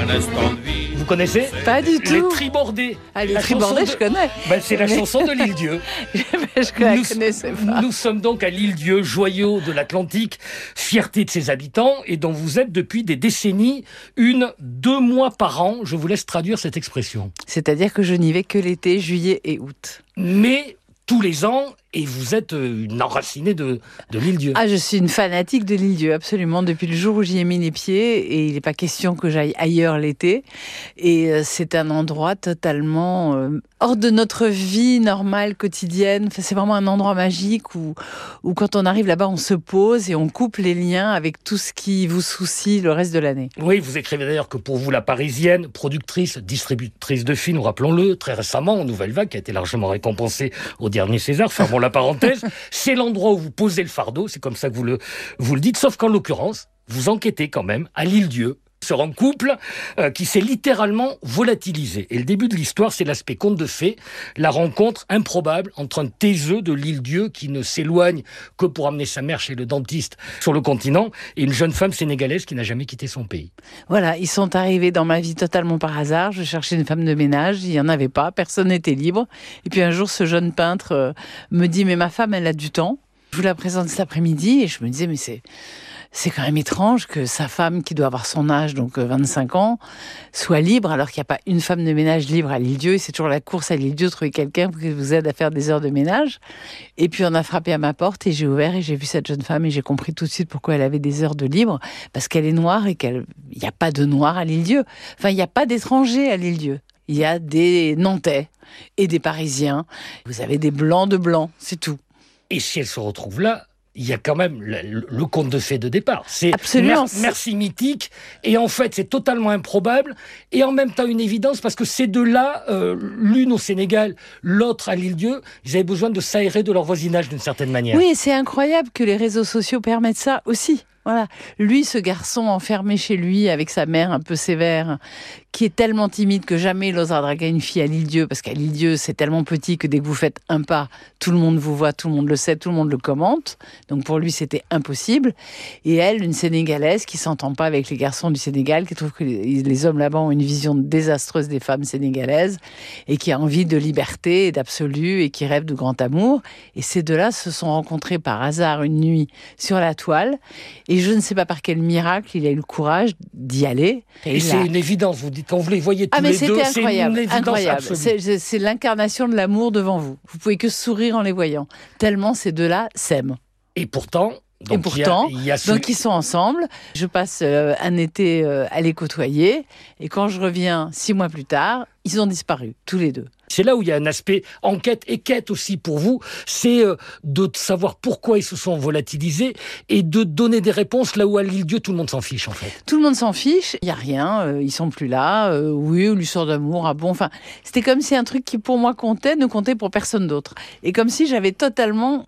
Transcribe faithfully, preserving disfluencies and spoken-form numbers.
un instant de vie. Vous connaissez? Pas du tout. Les Tribordés. Ah, les La Tribordés, chanson de- je connais. Ben, c'est la Mais- chanson de l'île-dieu. Je la Nous- connaissais pas. Nous sommes donc à l'île-dieu, joyau de l'Atlantique, fierté de ses habitants, et dont vous êtes depuis des décennies une, deux mois par an. Je vous laisse traduire cette expression. C'est-à-dire que je n'y vais que l'été, juillet et août. Mais tous les ans, et vous êtes euh, une enracinée de, de l'île-dieu. Ah, je suis une fanatique de l'île-dieu, absolument. Depuis le jour où j'y ai mis les pieds, et il n'est pas question que j'aille ailleurs l'été. Et euh, c'est un endroit totalement euh, hors de notre vie normale, quotidienne. Enfin, c'est vraiment un endroit magique où, où quand on arrive là-bas, on se pose et on coupe les liens avec tout ce qui vous soucie le reste de l'année. Oui, vous écrivez d'ailleurs que pour vous, la Parisienne, productrice, distributrice de films, rappelons-le, très récemment, Nouvelle Vague, qui a été largement récompensée au dernier César, fermons la parenthèse, c'est l'endroit où vous posez le fardeau, c'est comme ça que vous le, vous le dites, sauf qu'en l'occurrence, vous enquêtez quand même à l'île-dieu sur un couple euh, qui s'est littéralement volatilisé. Et le début de l'histoire, c'est l'aspect conte de fées, la rencontre improbable entre un taiseux de l'île-dieu qui ne s'éloigne que pour amener sa mère chez le dentiste sur le continent, et une jeune femme sénégalaise qui n'a jamais quitté son pays. Voilà, ils sont arrivés dans ma vie totalement par hasard. Je cherchais une femme de ménage, il n'y en avait pas, personne n'était libre. Et puis un jour, ce jeune peintre euh, me dit « Mais ma femme, elle a du temps. » Je vous la présente cet après-midi et je me disais « Mais c'est... » C'est quand même étrange que sa femme, qui doit avoir son âge, donc vingt-cinq ans, soit libre, alors qu'il n'y a pas une femme de ménage libre à l'île-dieu. Et c'est toujours la course à l'île-dieu, trouver quelqu'un qui vous aide à faire des heures de ménage. Et puis on a frappé à ma porte et j'ai ouvert et j'ai vu cette jeune femme et j'ai compris tout de suite pourquoi elle avait des heures de libre. Parce qu'elle est noire et qu'il n'y a pas de noirs à l'île-dieu. Enfin, il n'y a pas d'étrangers à l'île-dieu. Il y a des Nantais et des Parisiens. Vous avez des blancs de blancs, c'est tout. Et si elle se retrouve là, il y a quand même le, le, le conte de fées de départ. C'est Absolument. mer- merci mythique. Et en fait, c'est totalement improbable. Et en même temps, une évidence, parce que ces deux-là, euh, l'une au Sénégal, l'autre à l'île-dieu, ils avaient besoin de s'aérer de leur voisinage d'une certaine manière. Oui, c'est incroyable que les réseaux sociaux permettent ça aussi. Voilà. Lui, ce garçon enfermé chez lui avec sa mère un peu sévère, qui est tellement timide que jamais il osera draguer une fille à l'île-dieu, parce qu'à l'île-dieu, c'est tellement petit que dès que vous faites un pas, tout le monde vous voit, tout le monde le sait, tout le monde le commente. Donc pour lui, c'était impossible. Et elle, une Sénégalaise qui s'entend pas avec les garçons du Sénégal, qui trouve que les, les hommes là-bas ont une vision désastreuse des femmes sénégalaises, et qui a envie de liberté et d'absolu, et qui rêve de grand amour. Et ces deux-là se sont rencontrés par hasard une nuit sur la toile. Et je ne sais pas par quel miracle, il a eu le courage d'y aller. Et c'est une évidence, vous dites, quand vous les voyez tous Ah mais les deux, c'était c'est une incroyable, évidence incroyable. absolue. C'est, c'est- c'est l'incarnation de l'amour devant vous. Vous pouvez que sourire en les voyant. Tellement ces deux-là s'aiment. Et pourtant... Donc, Et pourtant, il y a, il y a ce- donc ils sont ensemble. Je passe euh, un été euh, à les côtoyer. Et quand je reviens six mois plus tard, ils ont disparu, tous les deux. C'est là où il y a un aspect enquête et quête aussi pour vous, c'est euh, de savoir pourquoi ils se sont volatilisés et de donner des réponses là où à l'île-dieu tout le monde s'en fiche en fait. Tout le monde s'en fiche, il y a rien, euh, ils sont plus là. Euh, oui, l'histoire d'amour, ah bon. Enfin, c'était comme si un truc qui pour moi comptait ne comptait pour personne d'autre. Et comme si j'avais totalement